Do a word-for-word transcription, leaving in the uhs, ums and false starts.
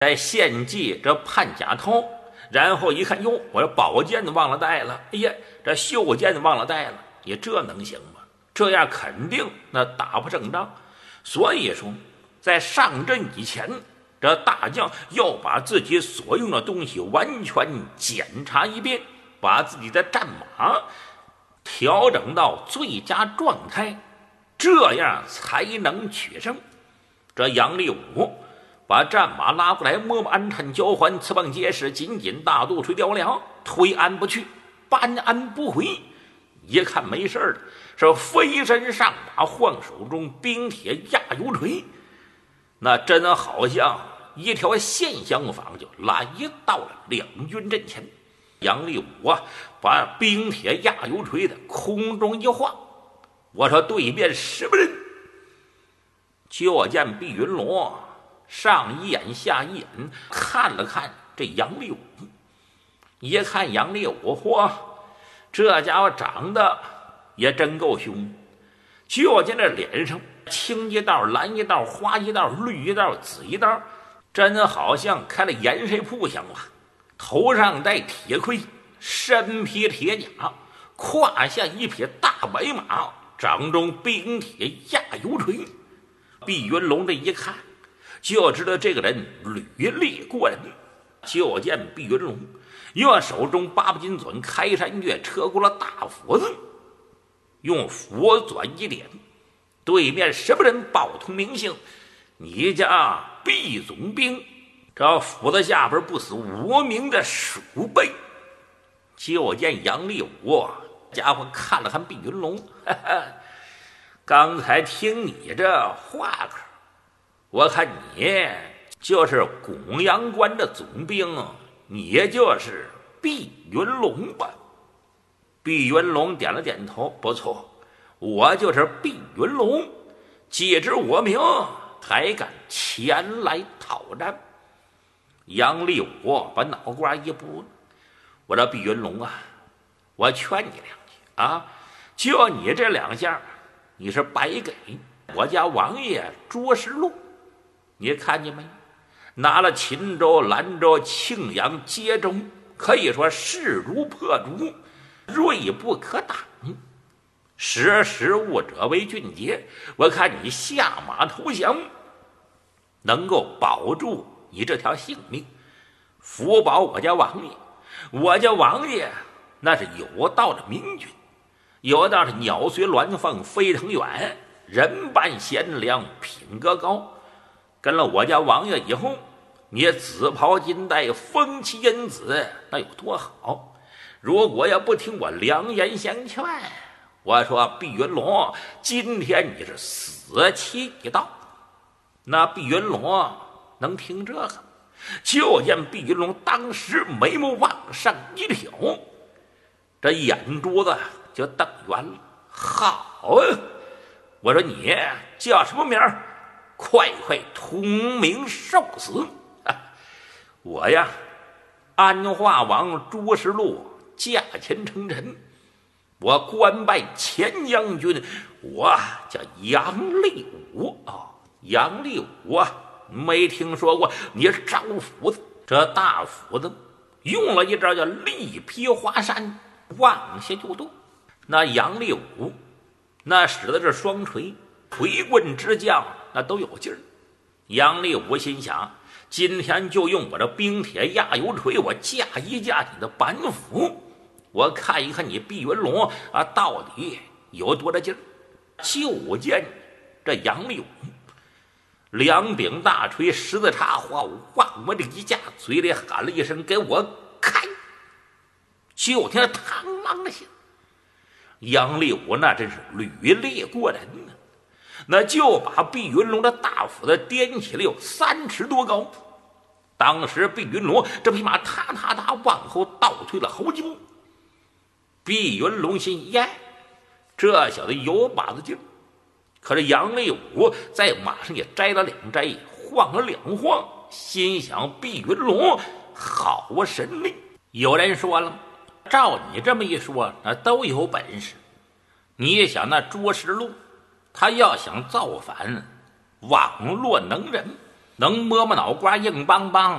在献计这潘家头，然后一看，哟，我这宝剑忘了带了，哎呀，这袖剑忘了带了，也这能行吗？这样肯定那打不胜仗。所以说，在上阵以前，这大将要把自己所用的东西完全检查一遍，把自己的战马调整到最佳状态，这样才能取胜。这杨立武把战马拉过来，摸摸鞍鞯交环，翅膀结实，紧紧大肚垂吊梁，推鞍不去，扳鞍不回。一看没事了，是飞身上马，晃手中冰铁压油锤，那真好像一条线相仿，就来到了两军阵前。杨立武啊，把冰铁压油锤的空中一晃，我说对面什么人？就见毕云龙上一眼下一眼看了看这杨立武，一看杨立武，嚯，这家伙长得也真够凶。就见这脸上青一道蓝一道花一道绿一道紫一道，真好像开了盐水铺像啊。头上戴铁盔，身披铁甲，胯下一匹大白马，掌中冰铁压油锤。毕云龙这一看就知道这个人履历过人。就见毕云龙用手中八不金钻开山月车过了大斧子，用斧钻一点，对面什么人报通名姓？你家毕总兵。这斧子下边不死无名的鼠辈。就见杨立武家伙看了看毕云龙，哈哈，刚才听你这话口，我看你就是拱阳关的总兵，你就是毕云龙吧？毕云龙点了点头，不错，我就是毕云龙，既知我名，还敢前来讨战。杨立武把脑瓜一拨，我说毕云龙啊，我劝你两句啊，就你这两下，你是白给我家王爷捉实录。你看见没？拿了秦州、兰州、庆阳、接州，可以说势如破竹，锐不可挡。识时务者为俊杰，我看你下马投降，能够保住你这条性命，福保我家王爷。我家王爷那是有道的明君，有道是鸟随鸾凤飞腾远，人伴贤良品格高。跟了我家王爷以后，你紫袍金带风气因子，那有多好？如果要不听我良言相劝，我说毕云龙今天你是死期已到。那毕云龙能听这个？就见毕云龙当时眉毛往上一挑，这眼珠子就瞪圆了。好啊，我说你叫什么名儿？快快通名受死！啊、我呀，安化王朱实禄驾前称臣，我官拜前将军，我叫杨立武啊、哦，杨立武啊。没听说过？你是招斧子，这大斧子用了一招叫力劈华山，往下就动。那杨立武那使的是双锤，锤棍之将那都有劲儿。杨立武心想，今天就用我这冰铁压油锤，我架一架你的板斧，我看一看你毕云龙啊到底有多大劲儿。就见这杨立武两柄大锤十字插花，往我这一架，嘴里喊了一声：“给我开！”就听嘡啷的响。杨立武那真是屡烈过人呢，那就把毕云龙的大斧子掂起了有三尺多高。当时毕云龙这匹马踏踏踏往后倒退了好几步。毕云龙心耶，这小子有把子劲儿。可是杨立武在马上也摘了两摘，晃了两晃，心想毕云龙好神力。有人说了，照你这么一说，那都有本事。你想那捉实录，他要想造反，网络能人， 能摸摸脑瓜硬邦邦，